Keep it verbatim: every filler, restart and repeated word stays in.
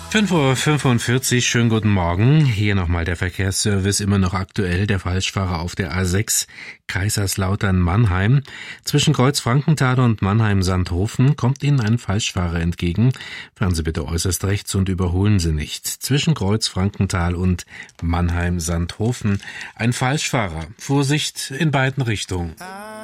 fünf Uhr fünfundvierzig, schönen guten Morgen. Hier nochmal der Verkehrsservice, immer noch aktuell. Der Falschfahrer auf der A sechs, Kaiserslautern-Mannheim. Zwischen Kreuz Frankenthal und Mannheim-Sandhofen kommt Ihnen ein Falschfahrer entgegen. Fahren Sie bitte äußerst rechts und überholen Sie nicht. Zwischen Kreuz Frankenthal und Mannheim-Sandhofen ein Falschfahrer. Vorsicht in beiden Richtungen.